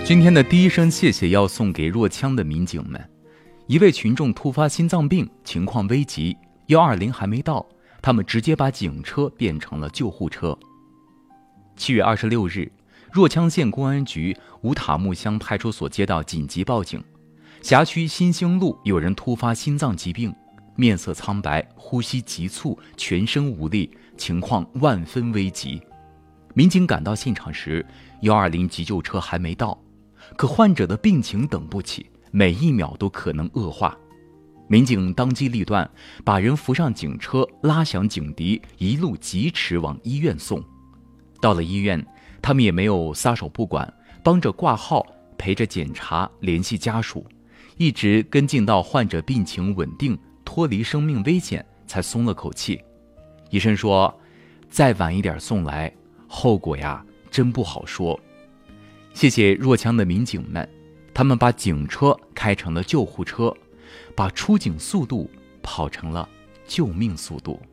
今天的第一声谢谢要送给若羌的民警们。一位群众突发心脏病，情况危急，120还没到，他们直接把警车变成了救护车。7月26日，若羌县公安局乌塔木乡派出所接到紧急报警，辖区新兴路有人突发心脏疾病，面色苍白，呼吸急促，全身无力，情况万分危急。民警赶到现场时，120急救车还没到，可患者的病情等不起，每一秒都可能恶化。民警当机立断，把人扶上警车，拉响警笛，一路疾驰往医院送。到了医院，他们也没有撒手不管，帮着挂号，陪着检查，联系家属，一直跟进到患者病情稳定，脱离生命危险，才松了口气。医生说，再晚一点送来，后果呀，真不好说。谢谢若羌的民警们，他们把警车开成了救护车，把出警速度跑成了救命速度。